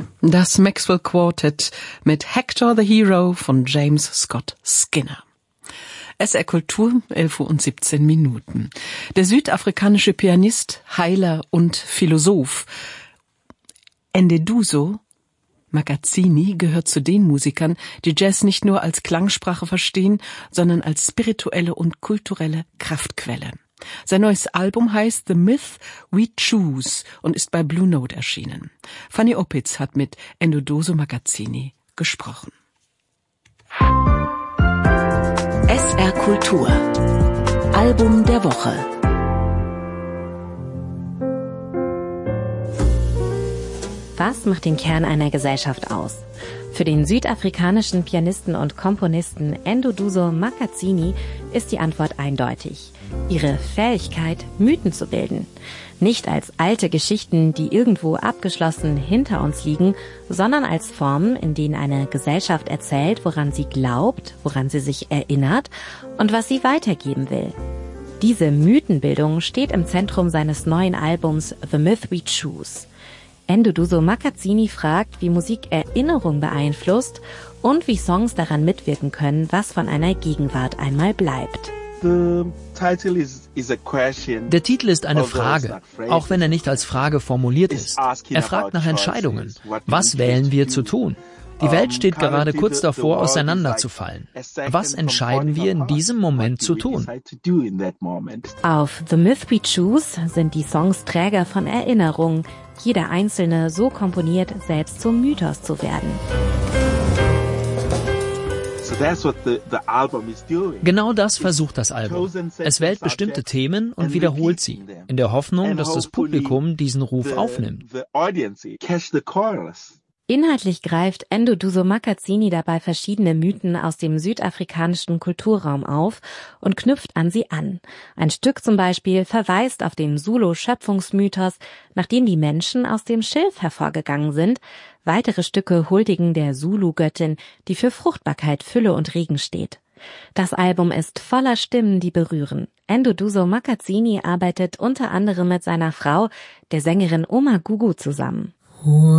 Das Maxwell Quartet mit Hector the Hero von James Scott Skinner. SR Kultur, 11:17 Uhr. Der südafrikanische Pianist, Heiler und Philosoph Endeduso Makatsini gehört zu den Musikern, die Jazz nicht nur als Klangsprache verstehen, sondern als spirituelle und kulturelle Kraftquelle. Sein neues Album heißt The Myth We Choose und ist bei Blue Note erschienen. Fanny Opitz hat mit Endeduso Makatsini gesprochen. SR Kultur. Album der Woche. Was macht den Kern einer Gesellschaft aus? Für den südafrikanischen Pianisten und Komponisten Endeduso Makatsini ist die Antwort eindeutig. Ihre Fähigkeit, Mythen zu bilden. Nicht als alte Geschichten, die irgendwo abgeschlossen hinter uns liegen, sondern als Formen, in denen eine Gesellschaft erzählt, woran sie glaubt, woran sie sich erinnert und was sie weitergeben will. Diese Mythenbildung steht im Zentrum seines neuen Albums The Myth We Choose. Endeduso Makatsini fragt, wie Musik Erinnerung beeinflusst und wie Songs daran mitwirken können, was von einer Gegenwart einmal bleibt. Der Titel ist eine Frage, auch wenn er nicht als Frage formuliert ist. Er fragt nach Entscheidungen. Was wählen wir zu tun? Die Welt steht gerade kurz davor, auseinanderzufallen. Was entscheiden wir in diesem Moment zu tun? Auf The Myth We Choose sind die Songs Träger von Erinnerungen, jeder einzelne so komponiert, selbst zum Mythos zu werden. Genau das versucht das Album. Es wählt bestimmte Themen und wiederholt sie, in der Hoffnung, dass das Publikum diesen Ruf aufnimmt. Inhaltlich greift Endeduso Makatsini dabei verschiedene Mythen aus dem südafrikanischen Kulturraum auf und knüpft an sie an. Ein Stück zum Beispiel verweist auf den Zulu-Schöpfungsmythos, nachdem die Menschen aus dem Schilf hervorgegangen sind. Weitere Stücke huldigen der Zulu-Göttin, die für Fruchtbarkeit, Fülle und Regen steht. Das Album ist voller Stimmen, die berühren. Endeduso Makatsini arbeitet unter anderem mit seiner Frau, der Sängerin Oma Gugu, zusammen.